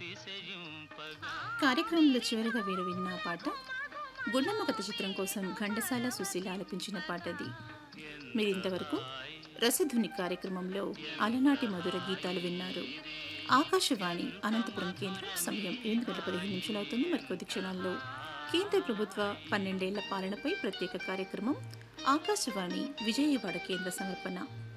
కార్యక్రమంలో చివరిగా వీరు విన్న పాట గుండమ్మ కథ చిత్రం కోసం ఘంటసాల సుశీల ఆలపించిన పాటది. మీరింతవరకు రసధుని కార్యక్రమంలో అలనాటి మధుర గీతాలు విన్నారు. ఆకాశవాణి అనంతపురం కేంద్రం. సమయం 8:15 అవుతుంది. మరికొద్ది క్షణాల్లో కేంద్ర ప్రభుత్వ 12 ఏళ్ల పాలనపై ప్రత్యేక కార్యక్రమం ఆకాశవాణి విజయవాడ కేంద్ర సమర్పణ.